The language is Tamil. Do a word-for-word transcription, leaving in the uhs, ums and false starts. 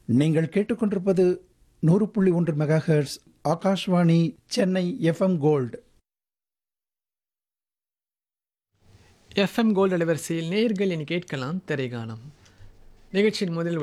நீங்கள் கேட்டுக்கொண்டிருப்பது நூறு புள்ளி ஒன்று megahertz Akashvani Chennai FM gold. FM gold அலைவரிசையில் நேயர்கள் இனி கேட்கலாம் திரைகானம் நிகழ்ச்சியின் முதல்